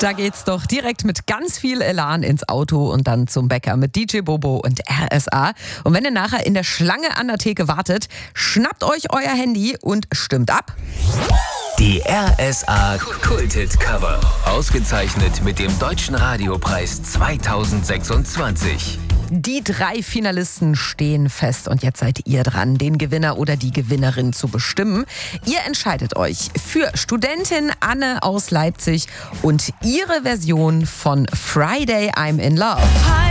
Da geht's doch direkt mit ganz viel Elan ins Auto und dann zum Bäcker mit DJ Bobo und RSA. Und wenn ihr nachher in der Schlange an der Theke wartet, schnappt euch euer Handy und stimmt ab. Die RSA Kulthit Cover. Ausgezeichnet mit dem Deutschen Radiopreis 2026. Die 3 Finalisten stehen fest und jetzt seid ihr dran, den Gewinner oder die Gewinnerin zu bestimmen. Ihr entscheidet euch für Studentin Anne aus Leipzig und ihre Version von Friday I'm in Love.